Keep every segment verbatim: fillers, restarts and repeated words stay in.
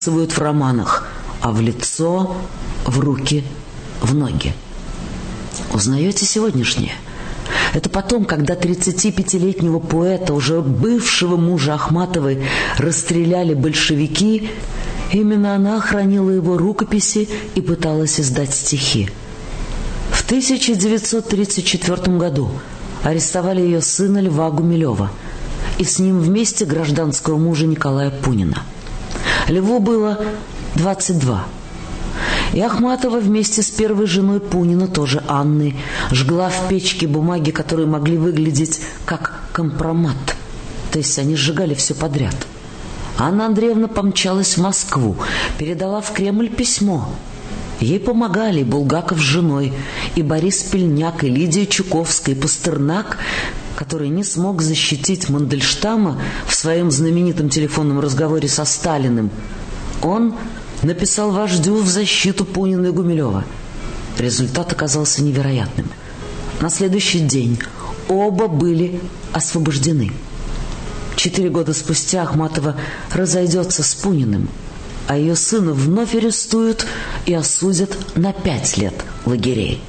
в романах, а в лицо, в руки, в ноги. Узнаете сегодняшнее? Это потом, когда тридцатипятилетнего поэта, уже бывшего мужа Ахматовой, расстреляли большевики, именно она хранила его рукописи и пыталась издать стихи. В тысяча девятьсот тридцать четвёртом году арестовали ее сына Льва Гумилева и с ним вместе гражданского мужа Николая Пунина. Льву было двадцать два. И Ахматова вместе с первой женой Пунина, тоже Анной, жгла в печке бумаги, которые могли выглядеть как компромат. То есть они сжигали все подряд. Анна Андреевна помчалась в Москву, передала в Кремль письмо. Ей помогали и Булгаков с женой, и Борис Пельняк, и Лидия Чуковская, и Пастернак, который не смог защитить Мандельштама в своем знаменитом телефонном разговоре со Сталиным. Он написал вождю в защиту Пунина и Гумилева. Результат оказался невероятным. На следующий день оба были освобождены. Четыре года спустя Ахматова разойдется с Пуниным, а ее сына вновь арестуют и осудят на пять лет лагерей.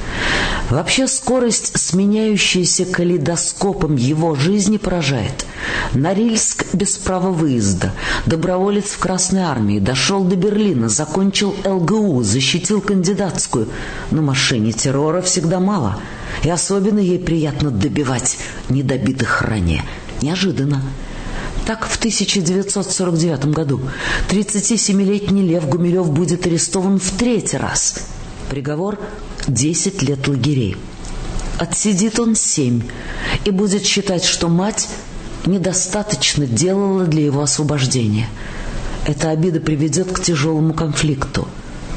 Вообще скорость, сменяющаяся калейдоскопом его жизни, поражает. Норильск без права выезда, доброволец в Красной армии, дошел до Берлина, закончил эл гэ у, защитил кандидатскую. Но машине террора всегда мало, и особенно ей приятно добивать недобитых ранее. Неожиданно. Так в тысяча девятьсот сорок девятом году тридцатисемилетний Лев Гумилев будет арестован в третий раз. Приговор – десять лет лагерей. Отсидит он семь и будет считать, что мать недостаточно делала для его освобождения. Эта обида приведет к тяжелому конфликту.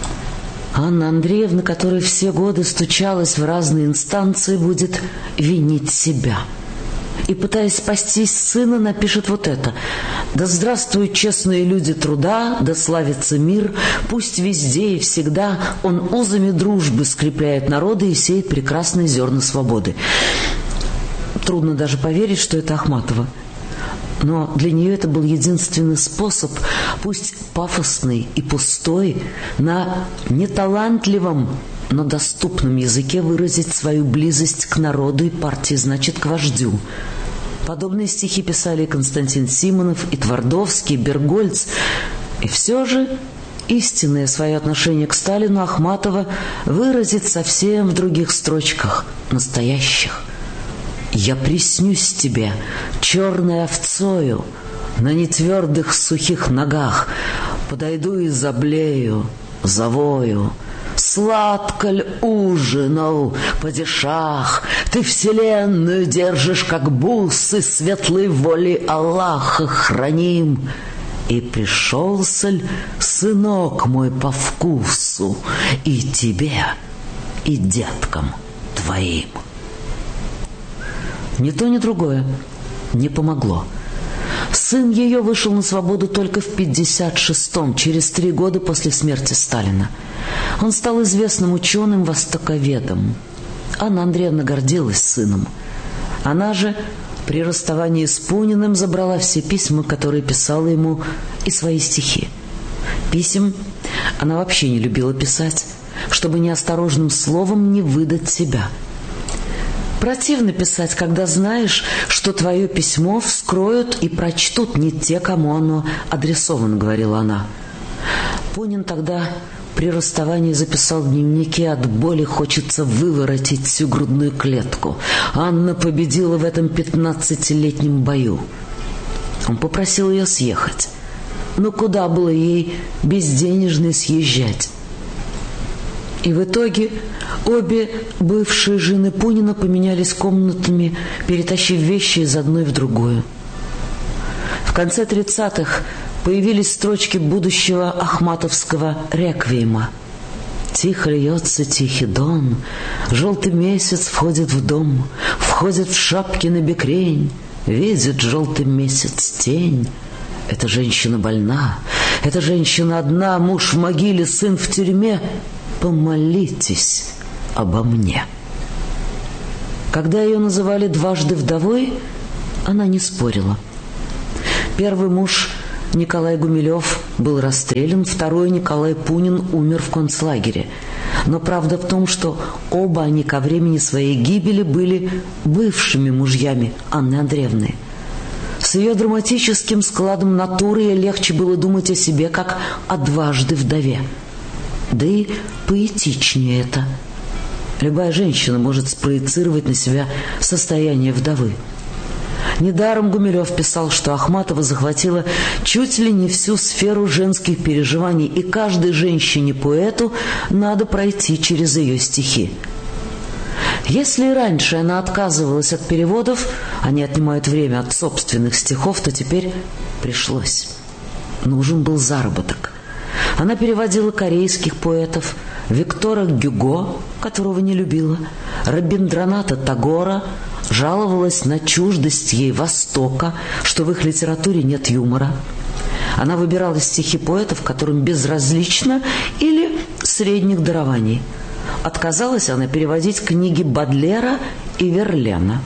Анна Андреевна, которая все годы стучалась в разные инстанции, будет винить себя. И, пытаясь спастись сына, напишет вот это: «Да здравствуют честные люди труда, да славится мир, пусть везде и всегда он узами дружбы скрепляет народы и сеет прекрасные зерна свободы». Трудно даже поверить, что это Ахматова. Но для нее это был единственный способ, пусть пафосный и пустой, на неталантливом, но доступном языке выразить свою близость к народу и партии, значит, к вождю. Подобные стихи писали и Константин Симонов, и Твардовский, и Бергольц. И все же истинное свое отношение к Сталину Ахматова выразит совсем в других строчках, настоящих. «Я приснюсь тебе черной овцою на нетвердых сухих ногах, подойду и заблею, завою. Сладко ль ужинал, падишах, ты вселенную держишь, как бусы, светлой воли Аллаха храним. И пришелся ль сынок мой по вкусу и тебе, и деткам твоим». Ни то, ни другое не помогло. Сын ее вышел на свободу только в пятьдесят шестом, через три года после смерти Сталина. Он стал известным ученым, востоковедом. Анна Андреевна гордилась сыном. Она же при расставании с Пуниным забрала все письма, которые писала ему, и свои стихи. Писем она вообще не любила писать, чтобы неосторожным словом не выдать себя. Противно писать, когда знаешь, что твое письмо вскроют и прочтут не те, кому оно адресовано, говорила она. Пунин тогда при расставании записал в дневнике: «От боли хочется выворотить всю грудную клетку. Анна победила в этом пятнадцатилетнем бою». Он попросил ее съехать. Но куда было ей безденежной съезжать? И в итоге обе бывшие жены Пунина поменялись комнатами, перетащив вещи из одной в другую. В конце тридцатых появились строчки будущего ахматовского реквиема. «Тихо льется тихий дон, желтый месяц входит в дом, входит в шапки на бекрень, видит желтый месяц тень. Эта женщина больна, эта женщина одна, муж в могиле, сын в тюрьме. Помолитесь обо мне». Когда ее называли дважды вдовой, она не спорила. Первый муж Николай Гумилев был расстрелян, второй, Николай Пунин, умер в концлагере. Но правда в том, что оба они ко времени своей гибели были бывшими мужьями Анны Андреевны. С ее драматическим складом натуры ей легче было думать о себе, как о дважды вдове. Да и поэтичнее это. Любая женщина может спроецировать на себя состояние вдовы. Недаром Гумилев писал, что Ахматова захватила чуть ли не всю сферу женских переживаний, и каждой женщине-поэту надо пройти через ее стихи. Если и раньше она отказывалась от переводов, они отнимают время от собственных стихов, то теперь пришлось. Нужен был заработок. Она переводила корейских поэтов, Виктора Гюго, которого не любила, Рабиндраната Тагора, жаловалась на чуждость ей Востока, что в их литературе нет юмора. Она выбирала стихи поэтов, которым безразлично или средних дарований. Отказалась она переводить книги Бодлера и Верлена.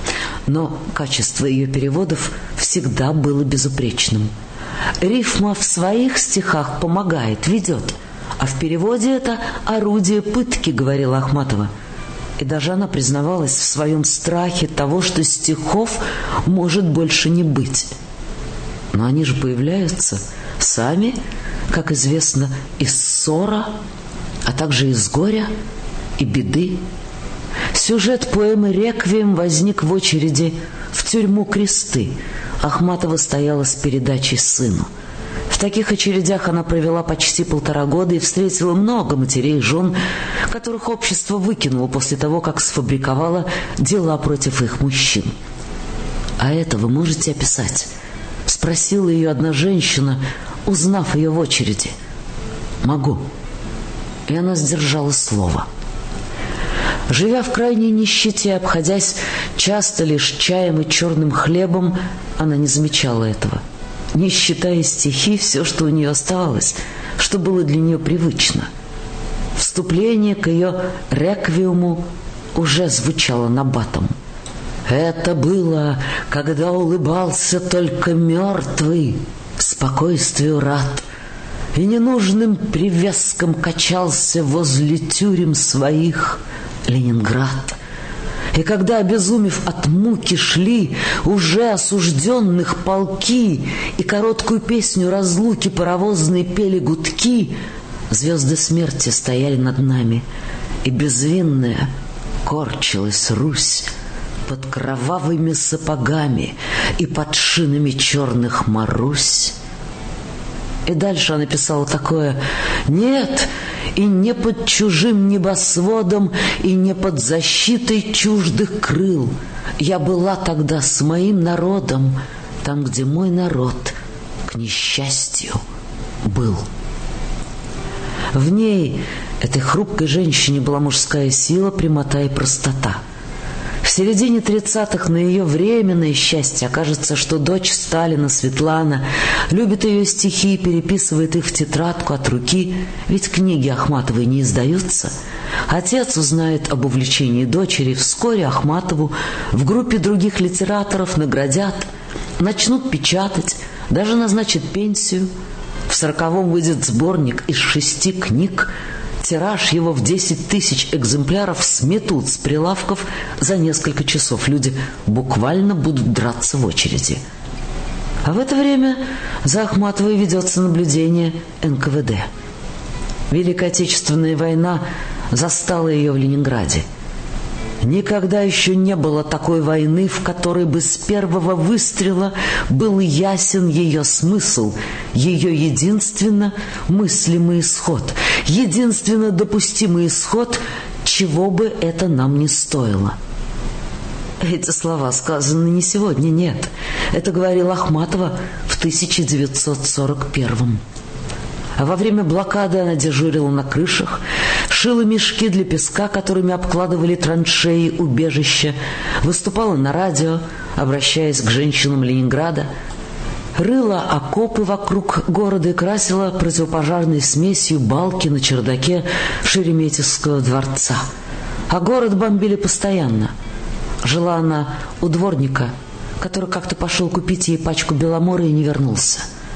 Но качество ее переводов всегда было безупречным. Рифма в своих стихах помогает, ведет, а в переводе это орудие пытки, говорила Ахматова. И даже она признавалась в своем страхе того, что стихов может больше не быть. Но они же появляются сами, как известно, из ссора, а также из горя и беды. Сюжет поэмы «Реквием» возник в очереди в тюрьму Кресты. Ахматова стояла с передачей сыну. В таких очередях она провела почти полтора года и встретила много матерей и жен, которых общество выкинуло после того, как сфабриковало дела против их мужчин. «А это вы можете описать?» — спросила ее одна женщина, узнав ее в очереди. «Могу». И она сдержала слово. Живя в крайней нищете, обходясь часто лишь чаем и черным хлебом, она не замечала этого. Не считая стихи, все, что у нее оставалось, что было для нее привычно. Вступление к ее реквиему уже звучало набатом. Это было, когда улыбался только мертвый, спокойствию рад, и ненужным привязкам качался возле тюрем своих Ленинград. И когда, обезумев от муки, шли уже осужденных полки, и короткую песню разлуки паровозные пели гудки, звезды смерти стояли над нами, и безвинная корчилась Русь под кровавыми сапогами и под шинами черных Марусь. И дальше она писала такое: «Нет, и не под чужим небосводом, и не под защитой чуждых крыл. Я была тогда с моим народом, там, где мой народ, к несчастью, был». В ней, этой хрупкой женщине, была мужская сила, прямота и простота. В середине тридцатых на ее временное счастье окажется, что дочь Сталина, Светлана, любит ее стихи и переписывает их в тетрадку от руки, ведь книги Ахматовой не издаются. Отец узнает об увлечении дочери, вскоре Ахматову в группе других литераторов наградят, начнут печатать, даже назначат пенсию. В сороковом выйдет сборник из шести книг. Тираж его в десять тысяч экземпляров сметут с прилавков за несколько часов. Люди буквально будут драться в очереди. А в это время за Ахматовой ведется наблюдение эн ка вэ дэ. Великая Отечественная война застала ее в Ленинграде. Никогда еще не было такой войны, в которой бы с первого выстрела был ясен ее смысл, ее единственно мыслимый исход, единственно допустимый исход, чего бы это нам ни стоило. Эти слова сказаны не сегодня, нет. Это говорила Ахматова в тысяча девятьсот сорок первом. А во время блокады она дежурила на крышах, шила мешки для песка, которыми обкладывали траншеи убежища, выступала на радио, обращаясь к женщинам Ленинграда, рыла окопы вокруг города и красила противопожарной смесью балки на чердаке Шереметьевского дворца. А город бомбили постоянно. Жила она у дворника, который как-то пошел купить ей пачку беломора и не вернулся.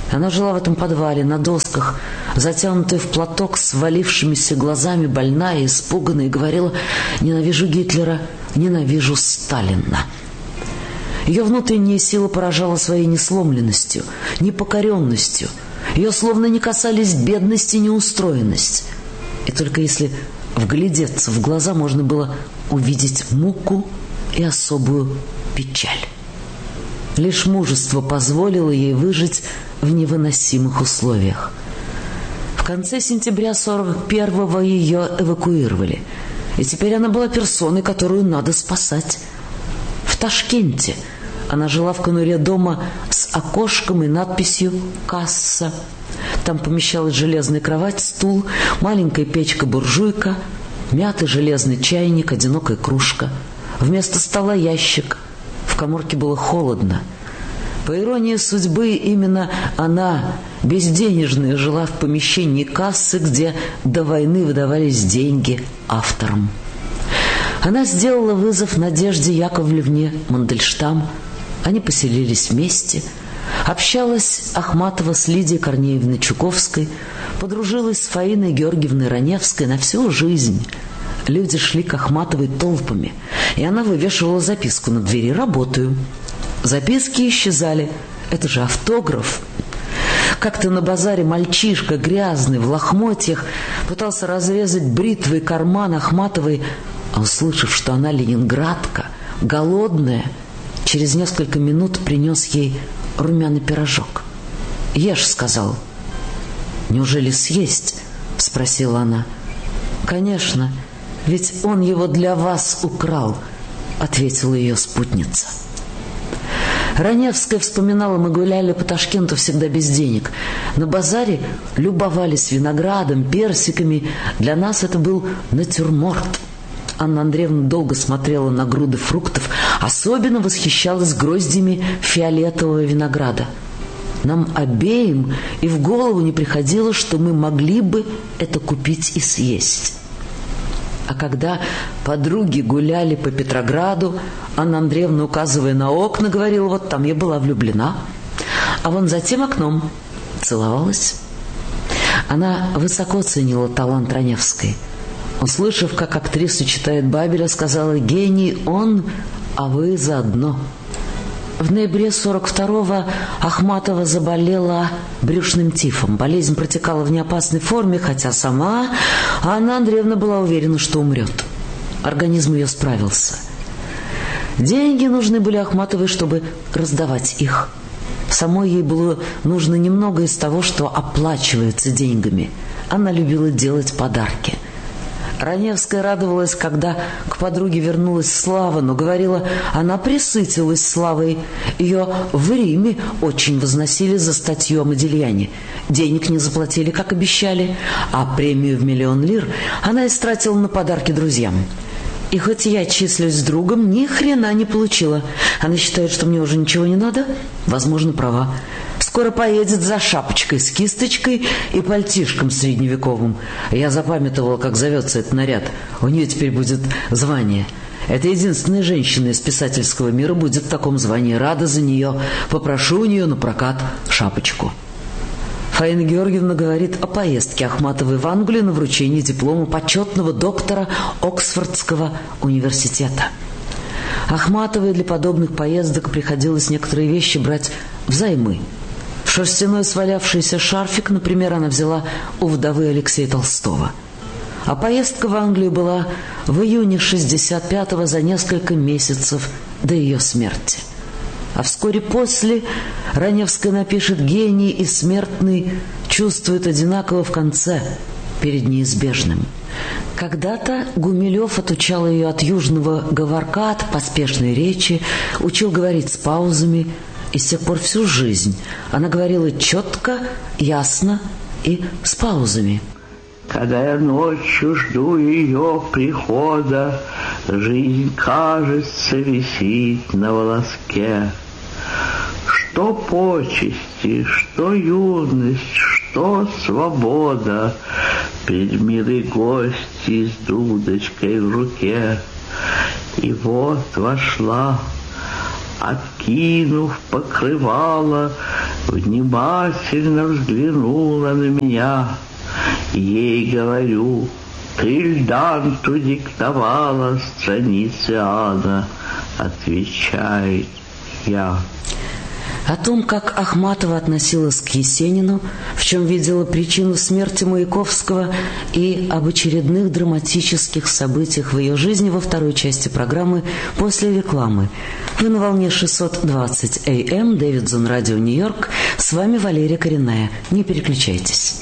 Она жила в этом подвале, на досках, затянутая в платок, с свалившимися глазами, больная, испуганная, и говорила: «Ненавижу Гитлера, ненавижу Сталина». Ее внутренняя сила поражала своей несломленностью, непокоренностью. Ее словно не касались бедность и неустроенность. И только если вглядеться в глаза, можно было увидеть муку и особую печаль. Лишь мужество позволило ей выжить в невыносимых условиях. В конце сентября сорок первого ее эвакуировали, и теперь она была персоной, которую надо спасать. В Ташкенте она жила в конуре дома с окошком и надписью «Касса». Там помещалась железная кровать, стул, маленькая печка-буржуйка, мятый железный чайник, одинокая кружка. Вместо стола ящик. В каморке было холодно. По иронии судьбы, именно она, безденежная, жила в помещении кассы, где до войны выдавались деньги авторам. Она сделала вызов Надежде Яковлевне Мандельштам. Они поселились вместе. Общалась Ахматова с Лидией Корнеевной Чуковской, подружилась с Фаиной Георгиевной Раневской на всю жизнь. Люди шли к Ахматовой толпами, и она вывешивала записку на двери: «Работаю». Записки исчезали. Это же автограф. Как-то на базаре мальчишка, грязный, в лохмотьях, пытался разрезать бритвой карман Ахматовой, а услышав, что она ленинградка, голодная, через несколько минут принес ей румяный пирожок. «Ешь», — сказал. «Неужели съесть?» — спросила она. «Конечно, ведь он его для вас украл», — ответила ее спутница. Раневская вспоминала: «Мы гуляли по Ташкенту всегда без денег. На базаре любовались виноградом, персиками. Для нас это был натюрморт». Анна Андреевна долго смотрела на груды фруктов, особенно восхищалась гроздями фиолетового винограда. Нам обеим и в голову не приходило, что мы могли бы это купить и съесть. А когда подруги гуляли по Петрограду, Анна Андреевна, указывая на окна, говорила: «Вот там я была влюблена, а вон за тем окном целовалась». Она высоко ценила талант Раневской. Услышав, как актриса читает Бабеля, сказала: «Гений он, а вы заодно». В ноябре сорок второго Ахматова заболела брюшным тифом. Болезнь протекала в неопасной форме, хотя сама Анна Андреевна была уверена, что умрет. Организм ее справился. Деньги нужны были Ахматовой, чтобы раздавать их. Самой ей было нужно немного из того, что оплачивается деньгами. Она любила делать подарки. Раневская радовалась, когда к подруге вернулась Слава, но говорила, она пресытилась славой. Ее в Риме очень возносили за статью о Модильяне. Денег не заплатили, как обещали, а премию в миллион лир она истратила на подарки друзьям. И хоть я числюсь другом, ни хрена не получила. Она считает, что мне уже ничего не надо? Возможно, права. Скоро поедет за шапочкой с кисточкой и пальтишком средневековым. Я запамятовала, как зовется этот наряд. У нее теперь будет звание. Это единственная женщина из писательского мира будет в таком звании. Рада за нее. Попрошу у нее на прокат шапочку. Фаина Георгиевна говорит о поездке Ахматовой в Англию на вручение диплома почетного доктора Оксфордского университета. Ахматовой для подобных поездок приходилось некоторые вещи брать взаймы. Шерстяной свалявшийся шарфик, например, она взяла у вдовы Алексея Толстого. А поездка в Англию была в июне шестьдесят пятого, за несколько месяцев до ее смерти. А вскоре после Раневская напишет: «Гений и смертный чувствуют одинаково в конце, перед неизбежным». Когда-то Гумилев отучал ее от южного говорка, от поспешной речи, учил говорить с паузами, и с тех пор всю жизнь она говорила четко, ясно и с паузами. Когда я ночью жду ее прихода, жизнь, кажется, висит на волоске. Что почести, что юность, что свобода, пред милой гостьей с дудочкой в руке. И вот вошла, откинув покрывало, внимательно взглянула на меня. Ей говорю: ты Ильданту диктовала страницы ада? Отвечает: я. О том, как Ахматова относилась к Есенину, в чем видела причину смерти Маяковского, и об очередных драматических событиях в ее жизни во второй части программы «После рекламы». Вы на волне шестьсот двадцать эй эм, Дэвидсон, радио Нью-Йорк. С вами Валерия Коренная. Не переключайтесь.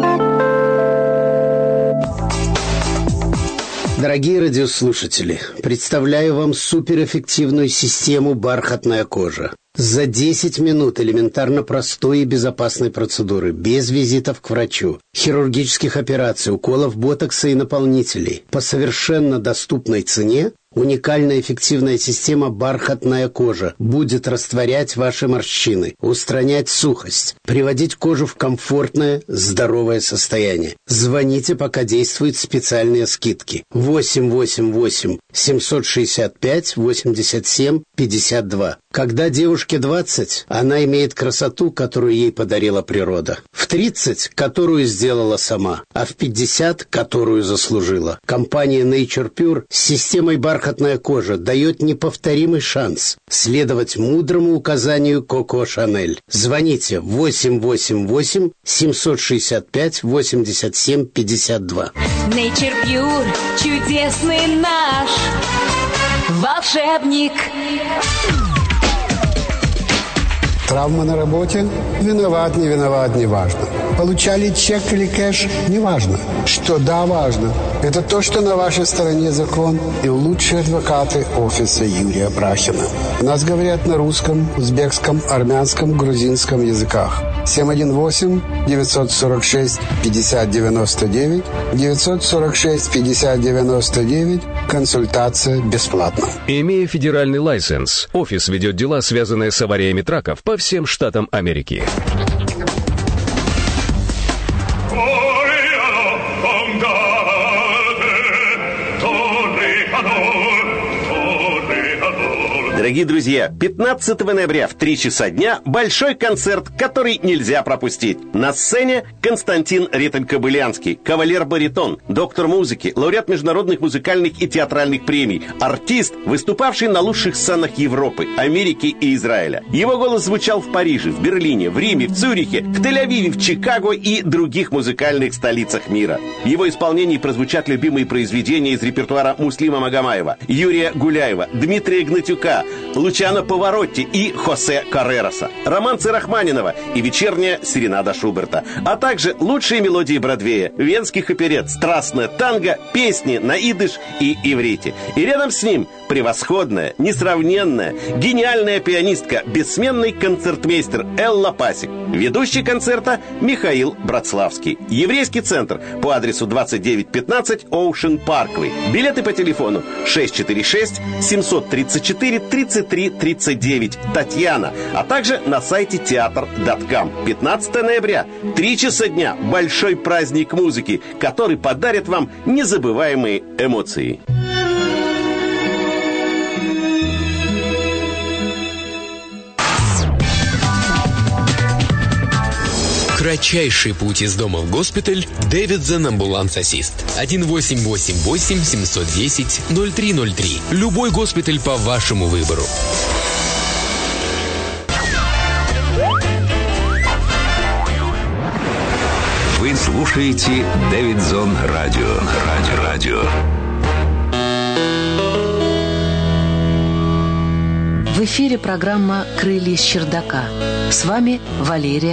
Дорогие радиослушатели, представляю вам суперэффективную систему «Бархатная кожа». За десять минут элементарно простой и безопасной процедуры, без визитов к врачу, хирургических операций, уколов ботокса и наполнителей, по совершенно доступной цене, уникальная эффективная система «Бархатная кожа» будет растворять ваши морщины, устранять сухость, приводить кожу в комфортное, здоровое состояние. Звоните, пока действуют специальные скидки. восемь восемь восемь семьсот шестьдесят пять восемьдесят семь пятьдесят два. Когда девушке двадцать, она имеет красоту, которую ей подарила природа. В тридцать, которую сделала сама, а в пятьдесят, которую заслужила. Компания Nature Pure с системой «Бархатная кожа» дает неповторимый шанс следовать мудрому указанию Коко Шанель. Звоните восемь восемь восемь семьсот шестьдесят пять восемьдесят семь пятьдесят два. Nature Pure, чудесный наш волшебник. Травма на работе? Виноват, не виноват, не важно. Получали чек или кэш? Не важно. Что да, важно. Это то, что на вашей стороне закон и лучшие адвокаты офиса Юрия Брахина. У нас говорят на русском, узбекском, армянском, грузинском языках. семь один восемь девятьсот сорок шесть пятьдесят девяносто девять девятьсот сорок шесть пятьдесят девяносто девять. Консультация бесплатна. Имея федеральный лайсенс, офис ведет дела, связанные с авариями траков по всем штатам Америки. Дорогие друзья, пятнадцатого ноября в три часа дня большой концерт, который нельзя пропустить. На сцене Константин Ретель-Кобылянский, кавалер-баритон, доктор музыки, лауреат международных музыкальных и театральных премий, артист, выступавший на лучших сценах Европы, Америки и Израиля. Его голос звучал в Париже, в Берлине, в Риме, в Цюрихе, в Тель-Авиве, в Чикаго и других музыкальных столицах мира. В его исполнении прозвучат любимые произведения из репертуара Муслима Магомаева, Юрия Гуляева, Дмитрия Гнатюка, Лучано Паваротти и Хосе Каррероса, романсы Рахманинова и вечерняя серенада Шуберта, а также лучшие мелодии Бродвея, венских оперет, страстное танго, песни на идыш и иврите. И рядом с ним превосходная, несравненная, гениальная пианистка, бессменный концертмейстер Элла Пасик. Ведущий концерта Михаил Братславский. Еврейский центр по адресу двадцать девять пятнадцать Оушен Парквей. Билеты по телефону шесть четыре шесть семь три четыре тридцать три тридцать девять. Татьяна. А также на сайте театр точка ком. пятнадцатого ноября, три часа дня. Большой праздник музыки, который подарит вам незабываемые эмоции. Кратчайший путь из дома в госпиталь. Дэвидсон амбуланс-ассист. один восемь восемь восемь семьсот десять ноль три ноль три. Любой госпиталь по вашему выбору. Вы слушаете Дэвидсон радио. Радио. Радио. В эфире программа «Крылья с чердака». С вами Валерия